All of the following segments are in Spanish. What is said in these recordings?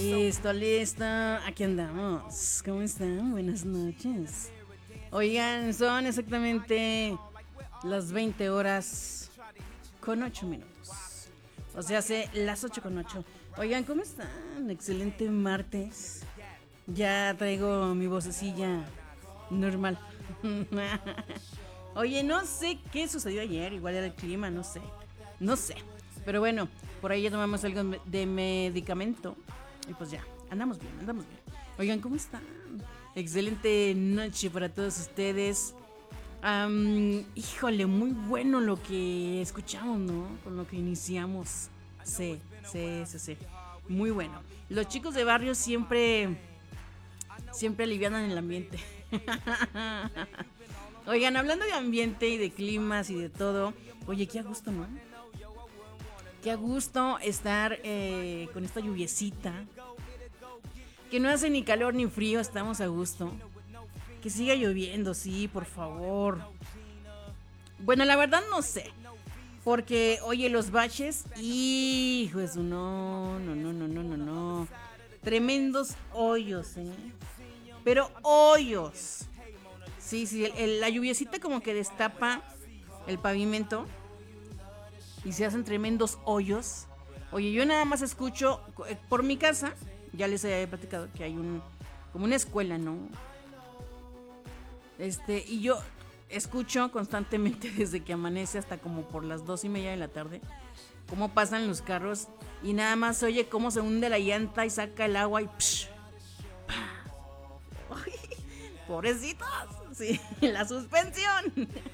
Listo, listo. Aquí andamos. ¿Cómo están? Buenas noches. Oigan, son exactamente las 20 horas con 8 minutos. O sea, hace las 8 con 8. Oigan, ¿cómo están? Excelente martes. Ya traigo mi vocecilla normal. Oye, no sé qué sucedió ayer. Igual era el clima, no sé. No sé. Pero bueno, por ahí ya tomamos algo de medicamento. Y pues ya, andamos bien, andamos bien. Oigan, ¿cómo están? Excelente noche para todos ustedes. Híjole, muy bueno lo que escuchamos, ¿no? Con lo que iniciamos. Sí, sí, sí, sí. Muy bueno. Los chicos de barrio siempre alivianan el ambiente. Oigan, hablando de ambiente y de climas y de todo, oye, qué a gusto, ¿no? Qué a gusto estar con esta lluviecita. Que no hace ni calor ni frío, estamos a gusto. Que siga lloviendo, sí, por favor. Bueno, la verdad no sé. Porque, oye, los baches, hijo de su, no, no, no, no, no, no, no. Tremendos hoyos, ¿eh? Pero hoyos. Sí, sí, la lluviecita como que destapa el pavimento y se hacen tremendos hoyos. Oye, yo nada más escucho por mi casa, ya les había platicado que hay como una escuela, ¿no? Y yo escucho constantemente desde que amanece hasta como por las 2:30 de la tarde cómo pasan los carros y nada más se oye cómo se hunde la llanta y saca el agua y psh, pobrecitos, sí, la suspensión.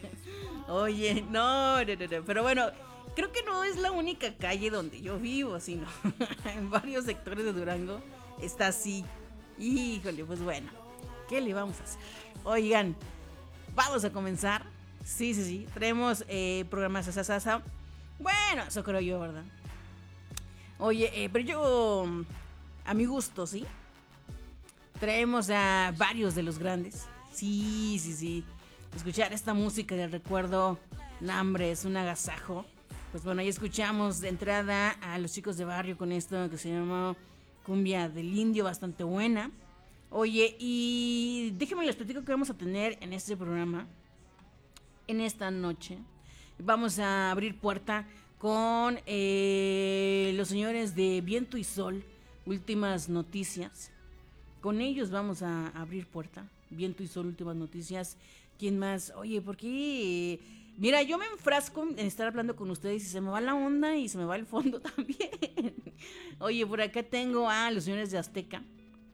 Oye, no, no, no, no, pero bueno, creo que no es la única calle donde yo vivo, sino en varios sectores de Durango está así. Híjole, pues bueno, ¿qué le vamos a hacer? Oigan, vamos a comenzar. Sí, sí, sí, traemos programas sasasasa. Bueno, eso creo yo, ¿verdad? Oye, pero yo, a mi gusto, ¿sí? Traemos a varios de los grandes. Sí, sí, sí. Escuchar esta música del recuerdo, nah, hombre, es un agasajo. Pues bueno, ahí escuchamos de entrada a los chicos de barrio con esto que se llama Cumbia del Indio, bastante buena. Oye, y déjenme les platico que vamos a tener en este programa, en esta noche. Vamos a abrir puerta con los señores de Viento y Sol, últimas noticias. Con ellos vamos a abrir puerta. Viento y Sol, últimas noticias. ¿Quién más? Oye, ¿por qué? Mira, yo me enfrasco en estar hablando con ustedes y se me va la onda y se me va el fondo también. Oye, por acá tengo a los señores de Azteca,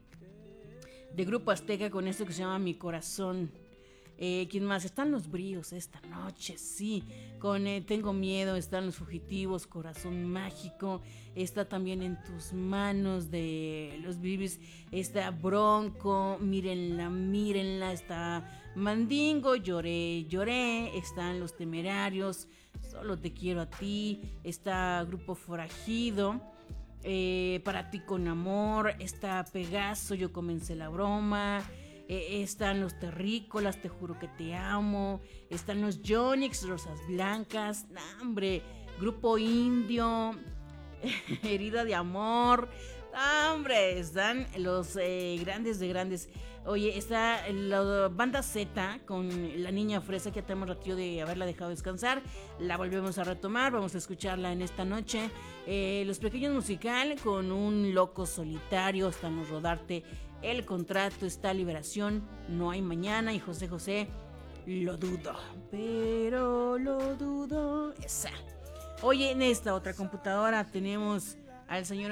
de Grupo Azteca, con esto que se llama Mi Corazón. ¿Quién más? Están los bríos esta noche, sí. Con Tengo Miedo, están los fugitivos, Corazón Mágico. Está también En Tus Manos de los Bibis. Está Bronco, mírenla, mírenla. Está Mandingo, Lloré, lloré. Están Los Temerarios, Solo te quiero a ti. Está Grupo Forajido. Para ti con amor. Está Pegaso, yo comencé la broma. Están los Terrícolas, Te juro que te amo. Están los Yonix, Rosas Blancas. Nah, hombre, Grupo Indio, Herida de Amor. Nah, hombre, están los grandes de grandes. Oye, está la banda Z con La Niña Fresa, que ya tenemos ratillo de haberla dejado descansar. La volvemos a retomar, vamos a escucharla en esta noche. Los Pequeños Musical con Un Loco Solitario. Están los Rodarte, El Contrato, está Liberación, No hay Mañana y José José, Lo dudo, pero lo dudo. Esa. Oye, en esta otra computadora tenemos al señor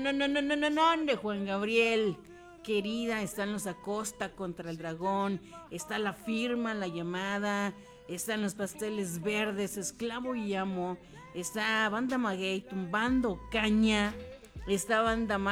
no de Juan Gabriel. Querida, están los Acosta contra el Dragón, está La Firma, La Llamada, están los Pasteles Verdes, Esclavo y Amo, está Banda Maguey, Tumbando Caña, está Banda